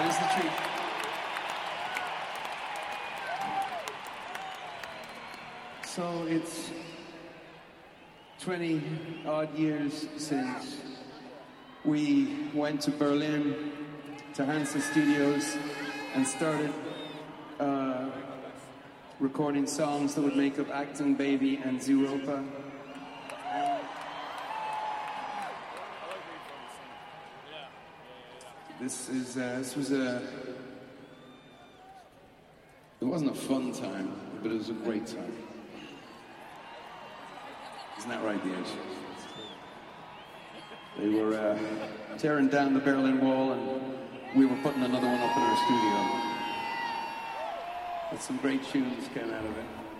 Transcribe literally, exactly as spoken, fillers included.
is the truth. So it's twenty odd years since we went to Berlin to Hansa Studios and started uh, recording songs that would make up Acton Baby and Zeropa. This is uh, this was a it wasn't a fun time, but it was a great time. Isn't that right, Diaz? They were uh, tearing down the Berlin Wall, and we were putting another one up in our studio. But some great tunes came out of it.